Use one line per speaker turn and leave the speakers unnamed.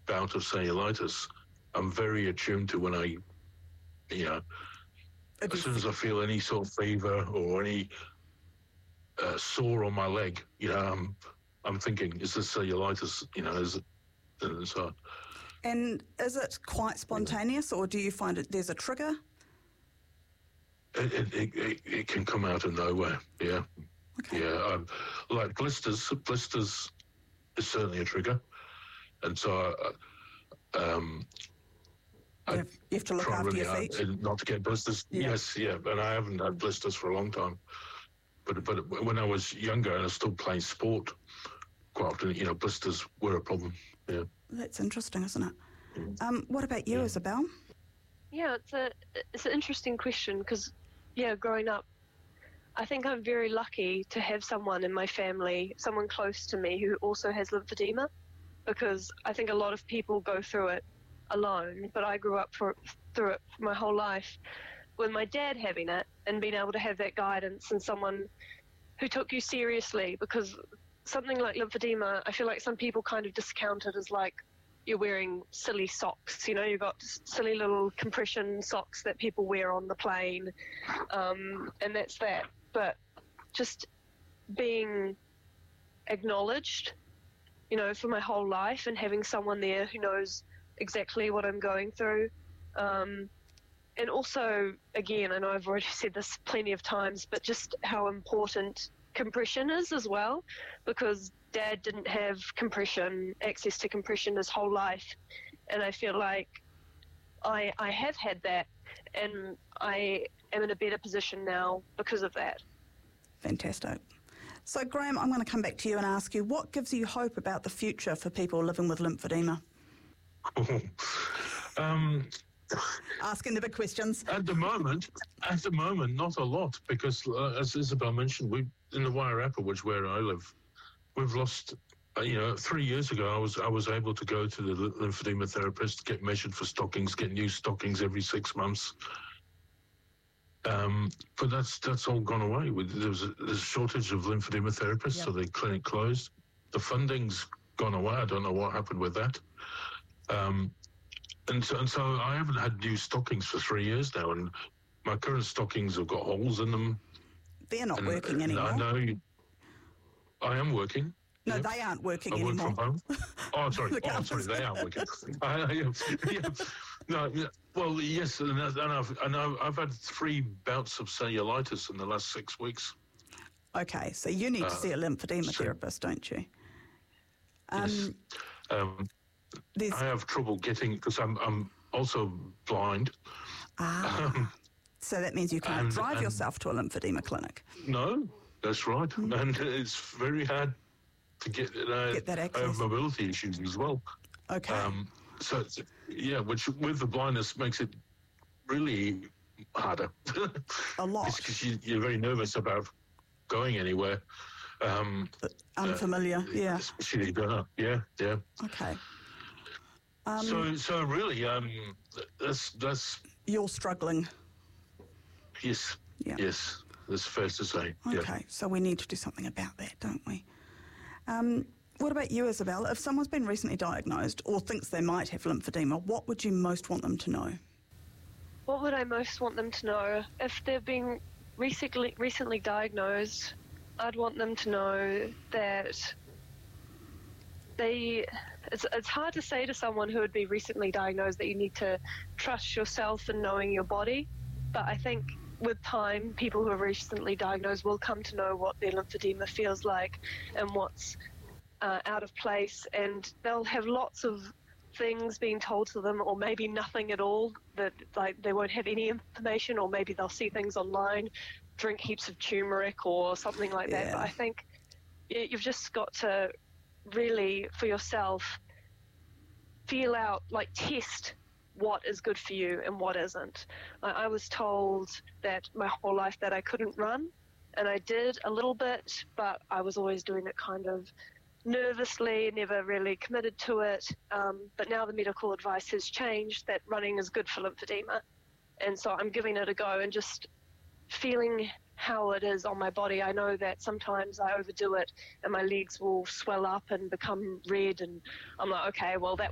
bout of cellulitis, I'm very attuned to when I, as soon as I feel any sort of fever or any sore on my leg, I'm thinking, is this cellulitis? Is it? And so.
And is it quite spontaneous, or do you find there's a trigger?
It can come out of nowhere. Yeah.
Okay.
Yeah. Like blisters. Blisters is certainly a trigger, and so
you have to look after
really
your feet,
not to get blisters.
Yeah.
Yes, yeah, and I haven't had blisters for a long time. But when I was younger and I still playing sport, quite often, blisters were a problem. Yeah.
That's interesting, isn't it? What about you, Isabel?
Yeah, it's an interesting question because, growing up, I think I'm very lucky to have someone in my family, someone close to me who also has lymphedema, because I think a lot of people go through it alone, but I grew up through it my whole life with my dad having it and being able to have that guidance and someone who took you seriously, because something like lymphedema, I feel like some people kind of discount it as like you're wearing silly socks, you've got silly little compression socks that people wear on the plane, and that's that. But just being acknowledged, for my whole life and having someone there who knows exactly what I'm going through. And also, again, I know I've already said this plenty of times, but just how important compression is as well, because Dad didn't have access to compression his whole life. And I feel like I have had that, and I am in a better position now because of that.
Fantastic. So, Graham, I'm going to come back to you and ask you, what gives you hope about the future for people living with lymphedema? Asking the big questions.
At the moment, not a lot, because as Isabel mentioned, in the Wairarapa, which where I live, we've lost. 3 years ago, I was able to go to the lymphedema therapist, get measured for stockings, get new stockings every 6 months. But that's all gone away. There's a shortage of lymphedema therapists, so the clinic closed. The funding's gone away. I don't know what happened with that. And so I haven't had new stockings for 3 years now, and my current stockings have got holes in them.
They're not working anymore.
I know. I am working.
No, they aren't working
anymore. I work
anymore.
from home. Oh, sorry. They are working. No, well, yes, and I've had 3 bouts of cellulitis in the last 6 weeks.
Okay, so you need to see a lymphedema therapist, don't you?
Yes. I have trouble getting, because I'm also blind.
So that means you can't drive yourself to a lymphedema clinic.
No, that's right. And it's very hard to get that access. I have mobility issues as well.
Okay.
Which with the blindness makes it really harder.
A lot.
Because you're very nervous about going anywhere.
Unfamiliar, yeah.
Especially, yeah.
Okay.
So really, that's.
You're struggling.
Yes.
Yeah.
Yes. That's fair to say.
Okay, so we need to do something about that, don't we? What about you, Isabel? If someone's been recently diagnosed or thinks they might have lymphedema, what would you most want them to know?
What would I most want them to know? If they've been recently diagnosed, I'd want them to know that it's hard to say to someone who would be recently diagnosed that you need to trust yourself and knowing your body. But I think with time, people who are recently diagnosed will come to know what their lymphedema feels like and what's out of place, and they'll have lots of things being told to them, or maybe nothing at all, that like they won't have any information, or maybe they'll see things online, drink heaps of turmeric or something like that. But I think you've just got to really, for yourself, feel out, test what is good for you and what isn't. I was told that my whole life that I couldn't run, and I did a little bit, but I was always doing it kind of nervously, never really committed to it. But now the medical advice has changed that running is good for lymphedema, and so I'm giving it a go and just feeling how it is on my body. I know that sometimes I overdo it and my legs will swell up and become red, and I'm like, okay, well, that